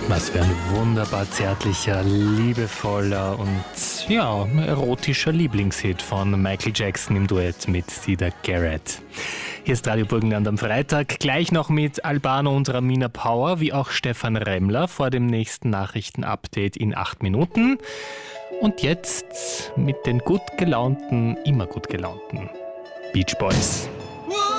Was für ein wunderbar zärtlicher, liebevoller und ja, erotischer Lieblingshit von Michael Jackson im Duett mit Sida Garrett. Hier ist Radio Burgenland am Freitag, gleich noch mit Albano und Ramina Power, wie auch Stefan Remmler vor dem nächsten Nachrichtenupdate in 8 Minuten. Und jetzt mit den gut gelaunten, immer gut gelaunten Beach Boys.